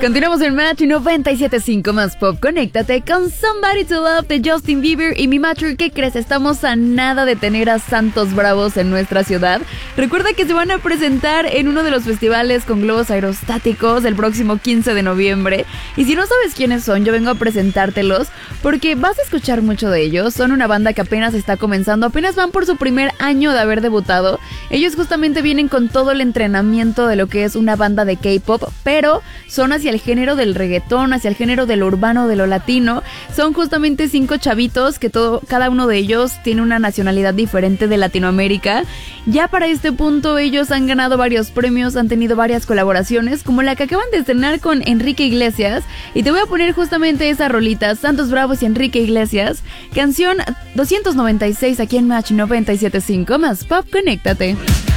Continuamos en Match 97.5 más pop. Conéctate con Somebody to Love de Justin Bieber. Y mi macho, ¿qué crees? Estamos a nada de tener a Santos Bravos en nuestra ciudad. Recuerda que se van a presentar en uno de los festivales con globos aerostáticos el próximo 15 de noviembre. Y si no sabes quiénes son, yo vengo a presentártelos porque vas a escuchar mucho de ellos. Son una banda que apenas está comenzando, apenas van por su primer año de haber debutado. Ellos justamente vienen con todo el entrenamiento de lo que es una banda de K-pop, pero son hacia el género del reggaetón, hacia el género de lo urbano, de lo latino. Son justamente 5 chavitos que cada uno de ellos tiene una nacionalidad diferente de Latinoamérica. Ya para este punto ellos han ganado varios premios, han tenido varias colaboraciones, como la que acaban de estrenar con Enrique Iglesias. Y te voy a poner justamente esa rolita, Santos Bravos y Enrique Iglesias, canción 296 aquí en Match 97.5 más pop. Conéctate.